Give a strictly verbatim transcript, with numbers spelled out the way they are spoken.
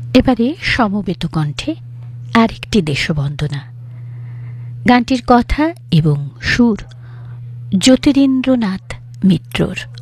এবারে সমবেত কণ্ঠে আরেকটি দেশবন্দনা। গানটির কথা এবং সুর জ্যোতিরিন্দ্রনাথ মিত্রর।